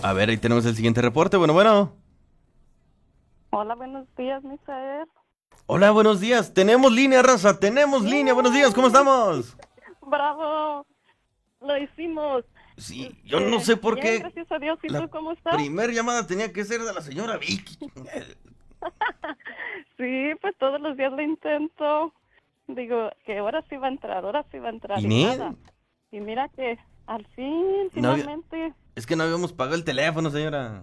A ver, ahí tenemos el siguiente reporte. Bueno. Hola, buenos días, Misael. Hola, buenos días. Tenemos línea, raza. Tenemos línea. Buenos días, ¿cómo estamos? ¡Bravo! Lo hicimos. Sí, yo no sé por Bien, qué gracias a Dios. ¿Y la tú cómo estás? primer llamada tenía que ser de la señora Vicky. Sí, pues todos los días lo intento. Digo que ahora sí va a entrar, ahora sí va a entrar Y y ni, nada. Y mira que al fin, no había- finalmente, es que no habíamos pagado el teléfono, señora.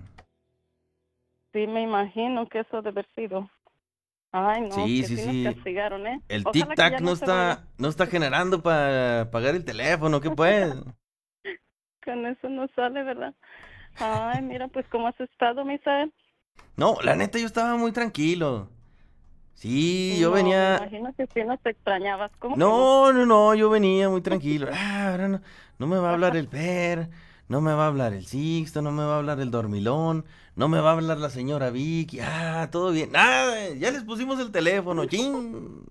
sí me imagino que eso debe haber sido. Ay, no, Sí, que sí, sí nos sí. castigaron, ¿eh? El Ojalá que ya tic-tac no se vuelva. no está generando para pagar el teléfono. ¿Qué pues? Con eso no sale, ¿verdad? Ay, mira, pues ¿cómo has estado, Misael? No, la neta, yo estaba muy tranquilo. Sí, yo No, me venía. imagino que sí nos extrañabas. ¿Cómo que no? No, yo venía muy tranquilo. Ahora no me va a hablar el Per, no me va a hablar el Sixto, no me va a hablar el Dormilón, no me va a hablar la señora Vicky. Todo bien. Nada, ya les pusimos el teléfono, ching.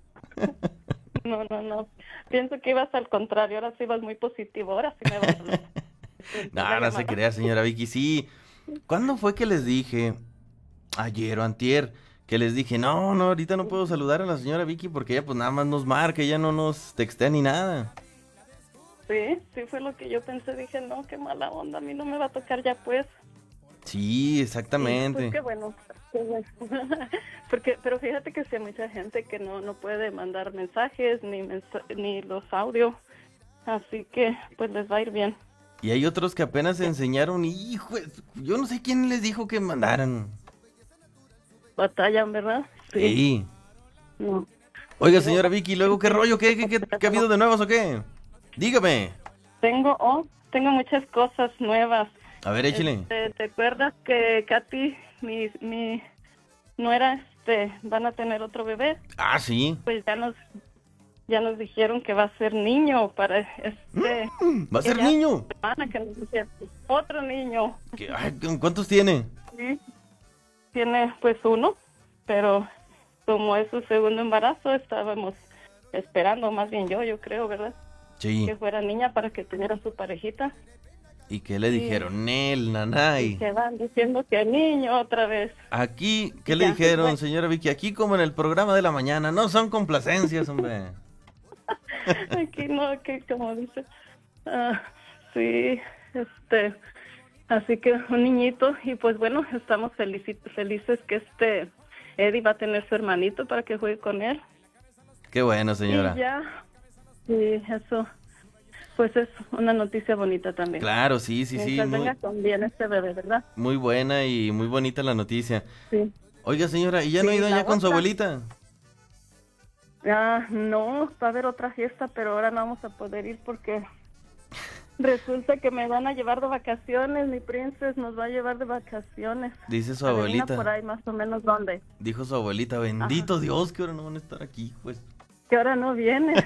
No, no, no. Pienso que ibas al contrario. Ahora sí vas muy positivo. Ahora sí me vas a hablar. La No se llamada. crea, señora Vicky, sí. ¿Cuándo fue que les dije? Ayer o antier. Que les dije, no, ahorita no puedo saludar a la señora Vicky porque ella pues nada más nos marca, ella no nos textea ni nada. Sí, sí fue lo que yo pensé. Dije, no, qué mala onda. A mí no me va a tocar ya, pues. Sí, Y pues exactamente. qué bueno. Qué bueno. Porque, pero fíjate que sí hay mucha gente que no puede mandar mensajes ni los audios. Así que, pues les va a ir bien. Y hay otros que apenas se enseñaron, hijo, yo no sé quién les dijo que mandaran. Batallan, ¿verdad? Sí. Ey. No. Pues Oiga, digo, señora Vicky, luego qué rollo, qué ha habido de nuevos o qué? Dígame. tengo muchas cosas nuevas. A ver, échale. ¿Te acuerdas que Katy, mi nuera, van a tener otro bebé? Ah, sí. Pues ya nos dijeron que va a ser niño para ¿Va a ser ella niño? semana que nos dijeron otro niño. Ay, ¿cuántos tiene? Sí. Tiene pues uno, pero como es su segundo embarazo, estábamos esperando, más bien yo creo, ¿verdad? Sí. Que fuera niña para que tuviera su parejita. ¿Y qué le Y, dijeron? Nel, y nanay. se van diciendo que niño otra vez. Aquí, ¿qué Y le ya, dijeron, bueno, señora Vicky? Aquí como en el programa de la mañana, no son complacencias, hombre. aquí no, aquí como dice. Ah, sí, así que un niñito. Y pues bueno, estamos felices que Eddie va a tener su hermanito para que juegue con él. Qué bueno, Y señora. ya, y eso, pues es una noticia bonita también. Claro, sí, sí, sí, Mientras venga con bien este bebé, ¿verdad? muy buena y muy bonita la noticia. Sí. Oiga, señora, ¿y ya no ha Sí, ido la allá con su otra. abuelita? No, va a haber otra fiesta, pero ahora no vamos a poder ir porque resulta que me van a llevar de vacaciones. Mi princesa nos va a llevar de vacaciones. Dice su Adivina por abuelita. ahí más o menos dónde. Dijo su abuelita, Ajá. bendito Dios, que ahora no van a estar aquí, pues. Que ahora no viene.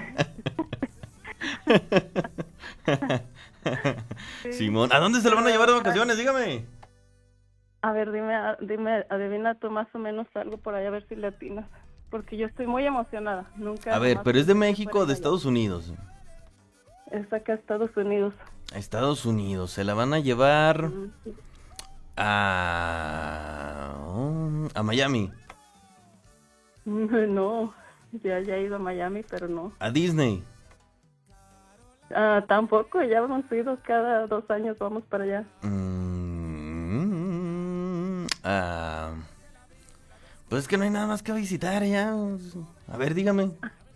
Sí. Simón, ¿a dónde se lo van a llevar de vacaciones? Dígame. A ver, dime, adivina tú más o menos algo por ahí a ver si le atinas. Porque yo estoy muy emocionada. Nunca A ver, jamás pero ¿es de pensé que fuera México o a ir de allá. Estados Unidos? Es acá Estados Unidos. A Estados Unidos, se la van a llevar Sí. a Miami, No, ya he ido a Miami, pero no. a Disney. Tampoco, ya hemos ido cada 2 años, vamos para allá. Pues es que no hay nada más que visitar ya. A ver, dígame.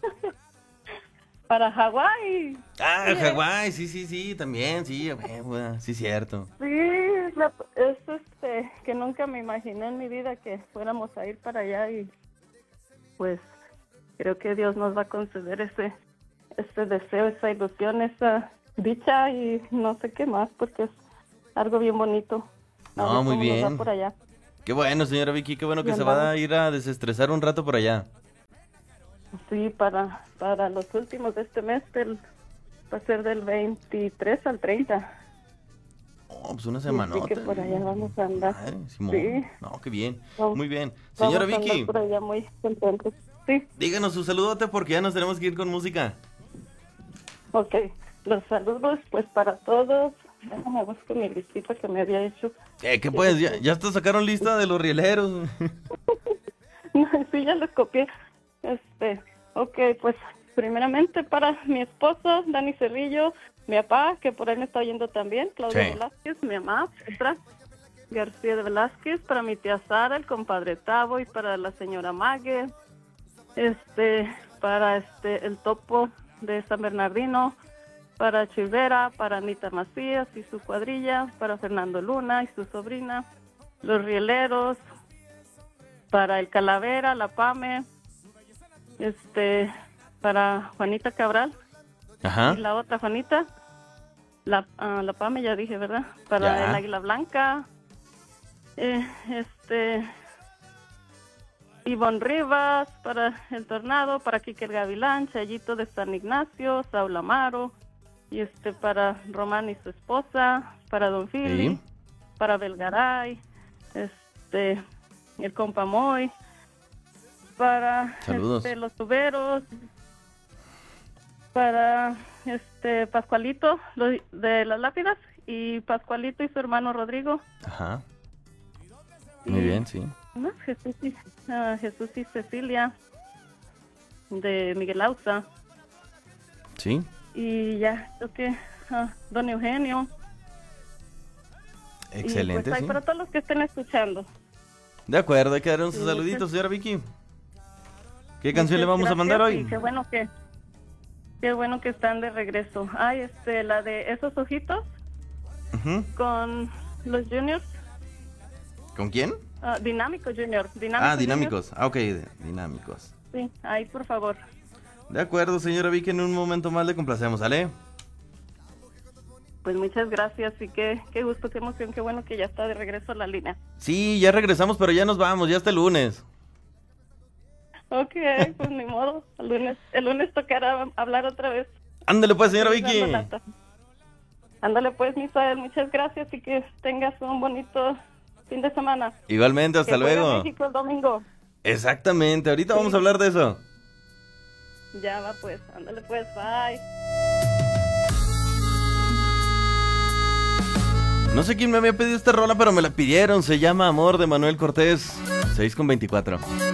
Para Hawái. Oye, Hawái, sí, sí, sí, también, sí, sí, cierto. sí, es que nunca me imaginé en mi vida que fuéramos a ir para allá y pues creo que Dios nos va a conceder ese deseo, esa ilusión, esa dicha y no sé qué más, porque es algo bien bonito. A No, ver muy cómo nos va bien. por allá. Qué bueno, señora Vicky, qué bueno Y que se va andamos, a ir a desestresar un rato por allá. sí, para los últimos de este mes, va a ser del 23 al 30. Oh, pues una Y así que semanota. por allá vamos a andar. Madre, Simón. Sí, No, qué bien. vamos, Muy bien. vamos Señora a andar Vicky, por allá muy contentos. Sí, díganos su saludote porque ya nos tenemos que ir con música. ok. Los saludos pues para todos déjame buscar mi listita que me había hecho. ¿Qué pues? ¿Ya hasta sacaron lista de los rieleros? Sí, ya les copié. Ok, pues primeramente para mi esposo, Dani Cerrillo, mi papá, que por ahí me está oyendo también, Claudia Sí. Velázquez, mi mamá, Petra García de Velázquez, para mi tía Sara, el compadre Tavo, y para la señora Mague, para el topo de San Bernardino, para Chivera, para Anita Macías y su cuadrilla, para Fernando Luna y su sobrina, los rieleros, para el Calavera, la Pame, para Juanita Cabral Ajá. y la otra Juanita, la Pame ya dije, ¿verdad? Para Ya. el Águila Blanca, Ivonne Rivas, para el Tornado, para Quique el Gavilán, Chayito de San Ignacio, Saúl Amaro, y para Román y su esposa, para Don Fili, Sí. para Belgaray, el compa Moy, para Saludos. los tuberos, para Pascualito de las lápidas, y Pascualito y su hermano Rodrigo. Ajá. Muy Y- bien, sí. ¿no? Jesús y Cecilia de Miguel Ausa, Sí. y ya creo que Don Eugenio. Excelente, Y pues ahí sí. para todos los que estén escuchando. De acuerdo, hay que dar un Sí, saludito, señora Vicky. ¿Qué canción le Muchas vamos a mandar gracias, hoy? y qué bueno que están de regreso. Ay, la de Esos Ojitos Ujú. con los Juniors, ¿Con quién? Dinámico Junior. Dinámicos. Ah, ok, dinámicos. Sí, ahí por favor. De acuerdo, señora Vicky, en un momento más le complacemos, ¿sale? Pues muchas gracias y qué gusto, qué emoción, qué bueno que ya está de regreso a la línea. Sí, ya regresamos, pero ya nos vamos, ya hasta el lunes. Ok, pues ni modo. El lunes tocará hablar otra vez. Ándale pues, señora Dando Vicky. lata. Ándale pues, Misael, muchas gracias y que tengas un bonito fin de semana. Igualmente, hasta Que juegue luego. México el domingo. Exactamente, ahorita vamos a hablar de eso. Ya va pues, ándale pues, bye. No sé quién me había pedido esta rola, pero me la pidieron. Se llama Amor de Manuel Cortés. 6:24.